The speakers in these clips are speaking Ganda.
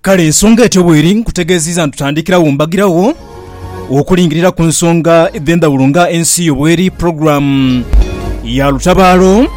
Kale ensonga etebweri nkutegeeziza ntutandikirawo mbagirawo okulingirira ku nsonga edendawulo nga ensi yobweri program ya lutabaalo.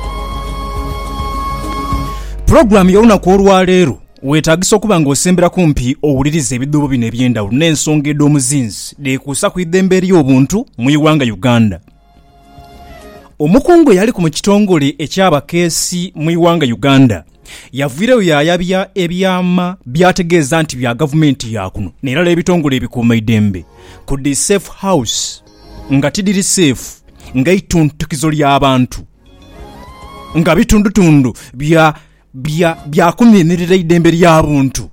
Program y'olunaku olwaleero weetaagisa okuba ng'osembera kumpi owuliriza ebidubu bino eby'endawulo n'ensonga ed'omuzinzi deekuusa ku iddembe ly'obuntu mu iwanga Uganda. Omukungu eyali ku mu kitongole eky'abakeesi mu iwanga Uganda yaviireyo yayabya ebyama byategeeza nti bya gavumenti yakuno n'erala ebitongole ebikuuma iddembe ku the safe house nga tidiri safe nga ituntukizo ly'abantu nga bitundutundu byakumirira iddembe ly'abuntu.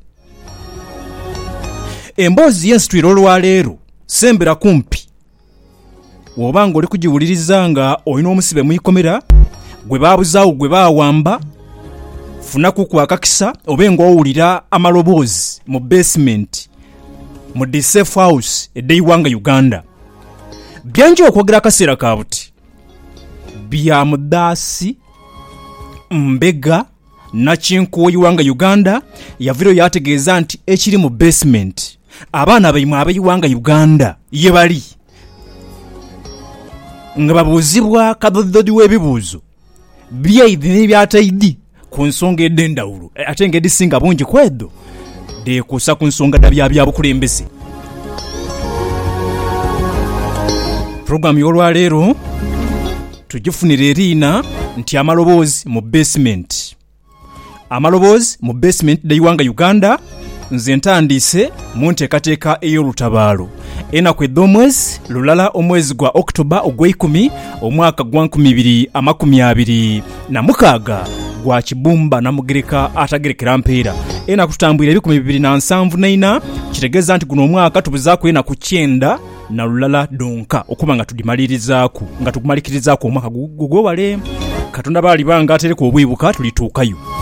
Emboozi y'ensitwiro olwaleero sembera kumpi woba ng'oli kugiwuliriza nga olina omusibe mu ikomera gwe baabuzaawo gwe baawamba funaku kwakakisa oba ng'owulira amaloboozi mu basement mu the safe house ed'eiwanga Uganda. Byanji okwogera akaseera ka buti bya mudaasi mbega nakinku w'iwanga Uganda yaviireyo yategeeza nti ekiri mu basement abaana baimwe ab'eiwanga Uganda ye bali nga babuuzibwa kadododi w'ebibuuzo byaidi n'ebyataidi ku nsonga ed'endawulo ate ng'edisinga bungi kwedo deekuusa ku nsonga bya bukulembeze. Programu y'olwaleero tugifunira eriina nti amaloboozi mu basement. Amaloboozi mu basement d'eiwanga Uganda nze ntandiise mu nteekateeka ey'olutabaalo enaku edd'omwezi lulala omwezi gwa October ogw'ekumi omwaka gwa 2026 gwa Kibumba Namugereka atagerekera mpeera enaku tutambwira 2074 kitegeeza nti guno omwaka tubuzaako enaku 9 na lulala donka okuba nga tugumalikirizaako omwaka gugwewale Katonda baali banga atereka obwibuka tulituukayo.